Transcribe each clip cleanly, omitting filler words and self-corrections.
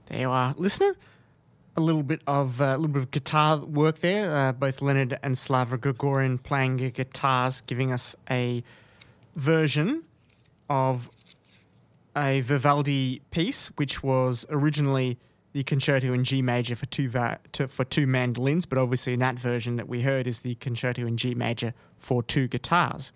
There you are, listener. A little bit of guitar work there. Both Leonard and Slava Gregorian playing guitars, giving us a version of a Vivaldi piece, which was originally the Concerto in G major for two mandolins, but obviously in that version that we heard is the Concerto in G major for two guitars.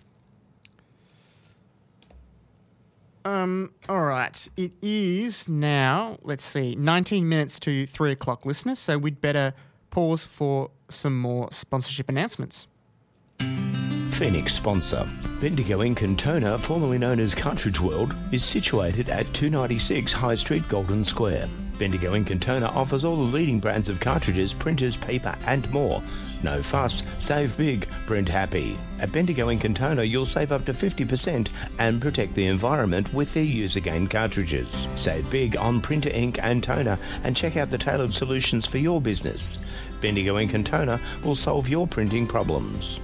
All right. It is now, 19 minutes to 3 o'clock, listeners, so we'd better pause for some more sponsorship announcements. Phoenix sponsor. Bendigo Ink and Toner, formerly known as Cartridge World, is situated at 296 High Street, Golden Square. Bendigo Ink and Toner offers all the leading brands of cartridges, printers, paper and more. No fuss, save big, print happy. At Bendigo Ink and Toner, you'll save up to 50% and protect the environment with their use-again cartridges. Save big on printer ink and toner and check out the tailored solutions for your business. Bendigo Ink and Toner will solve your printing problems.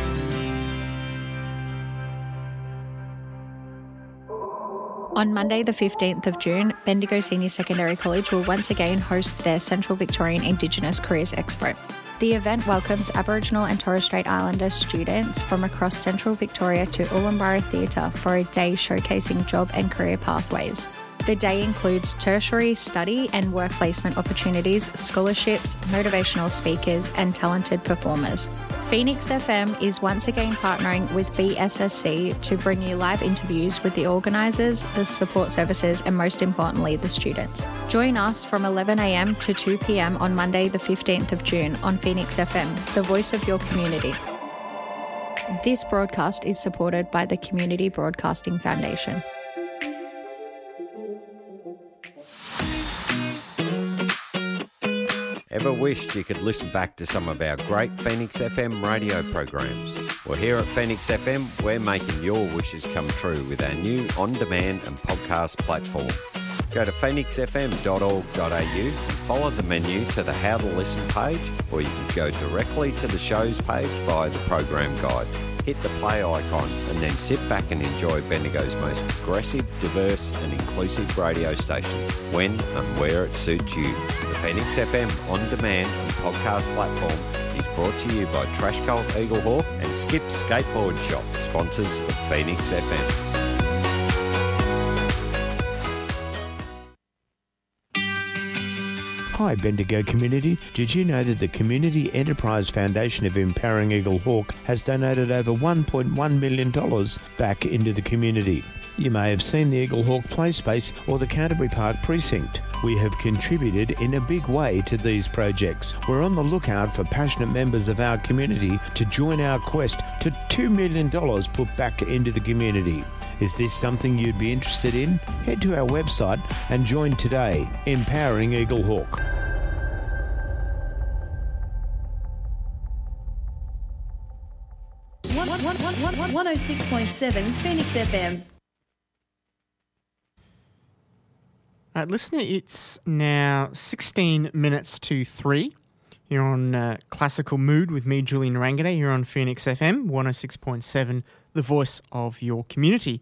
On Monday, the 15th of June, Bendigo Senior Secondary College will once again host their Central Victorian Indigenous Careers Expo. The event welcomes Aboriginal and Torres Strait Islander students from across Central Victoria to Ulambara Theatre for a day showcasing job and career pathways. The day includes tertiary study and work placement opportunities, scholarships, motivational speakers, and talented performers. Phoenix FM is once again partnering with BSSC to bring you live interviews with the organisers, the support services, and most importantly, the students. Join us from 11 a.m. to 2 p.m. on Monday, the 15th of June on Phoenix FM, the voice of your community. This broadcast is supported by the Community Broadcasting Foundation. Ever wished you could listen back to some of our great Phoenix FM radio programs? Well, here at Phoenix FM, we're making your wishes come true with our new on-demand and podcast platform. Go to phoenixfm.org.au and follow the menu to the How to Listen page, or you can go directly to the shows page via the program guide. Hit the play icon and then sit back and enjoy Bendigo's most progressive, diverse and inclusive radio station when and where it suits you. The Phoenix FM on-demand and podcast platform is brought to you by Trash Cult Eaglehawk and Skip's Skateboard Shop, sponsors of Phoenix FM. Hi Bendigo community, did you know that the Community Enterprise Foundation of Empowering Eagle Hawk has donated over $1.1 million back into the community? You may have seen the Eagle Hawk Play Space or the Canterbury Park Precinct. We have contributed in a big way to these projects. We're on the lookout for passionate members of our community to join our quest to $2 million put back into the community. Is this something you'd be interested in? Head to our website and join today, Empowering Eagle Hawk. One 106.7 Phoenix FM. All right, listener, it's now 16 minutes to 3. You're on Classical Mood with me, Julian Narangade, here on Phoenix FM, 106.7, the voice of your community.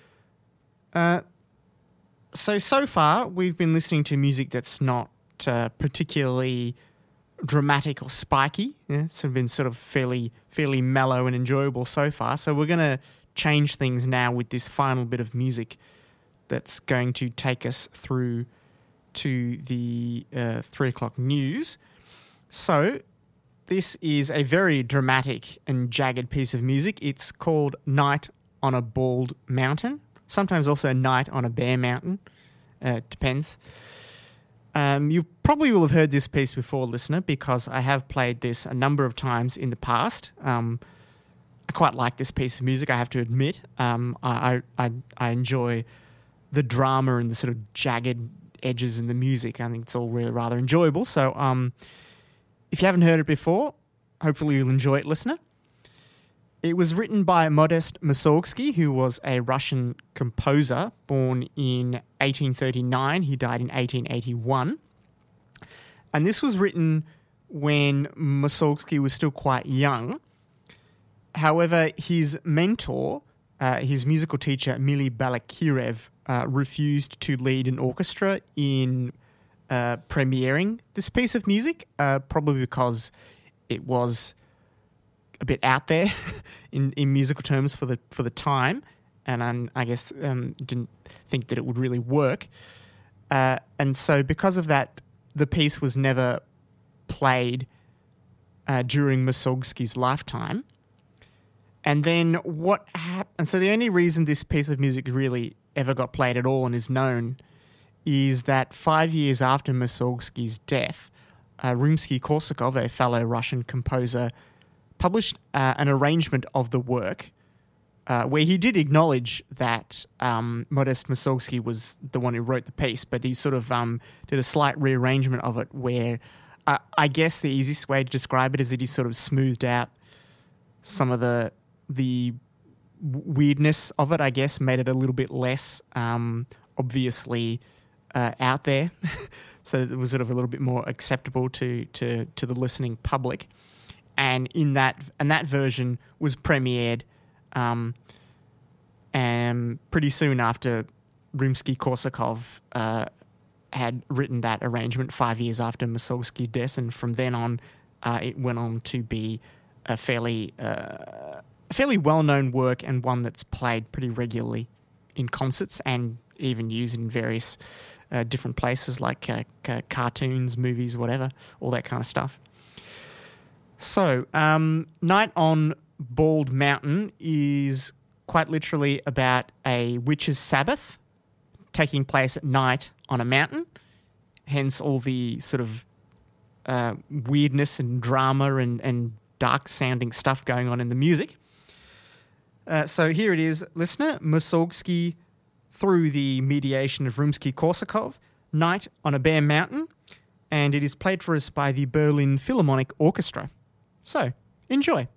So far, we've been listening to music that's not particularly dramatic or spiky. Yeah, it's been sort of fairly mellow and enjoyable so far. So we're going to change things now with this final bit of music that's going to take us through to the 3 o'clock news. So this is a very dramatic and jagged piece of music. It's called Night on a Bald Mountain, sometimes also Night on a Bare Mountain. Depends. You probably will have heard this piece before, listener, because I have played this a number of times in the past. I quite like this piece of music, I have to admit. I enjoy the drama and the sort of jagged edges in the music. I think it's all really rather enjoyable. So if you haven't heard it before, hopefully you'll enjoy it, listener. It was written by Modest Mussorgsky, who was a Russian composer born in 1839. He died in 1881. And this was written when Mussorgsky was still quite young. However, his mentor, his musical teacher, Mily Balakirev, refused to lead an orchestra in premiering this piece of music, probably because it was a bit out there in musical terms for the time, and I guess didn't think that it would really work. And so because of that, the piece was never played during Mussorgsky's lifetime. And then what happened? So the only reason this piece of music really ever got played at all and is known is that 5 years after Mussorgsky's death, Rimsky-Korsakov, a fellow Russian composer, published an arrangement of the work where he did acknowledge that Modest Mussorgsky was the one who wrote the piece, but he sort of did a slight rearrangement of it where I guess the easiest way to describe it is that he sort of smoothed out some of the weirdness of it, I guess, made it a little bit less obviously out there. So it was sort of a little bit more acceptable to the listening public. And that version was premiered pretty soon after Rimsky-Korsakov had written that arrangement 5 years after Mussorgsky's death, and from then on, it went on to be a fairly well-known work and one that's played pretty regularly in concerts and even used in various different places like cartoons, movies, whatever, all that kind of stuff. So, Night on Bald Mountain is quite literally about a witch's Sabbath taking place at night on a mountain, hence all the sort of weirdness and drama and dark-sounding stuff going on in the music. So here it is, listener, Mussorgsky through the mediation of Rimsky-Korsakov, Night on a Bare Mountain, and it is played for us by the Berlin Philharmonic Orchestra. So, enjoy.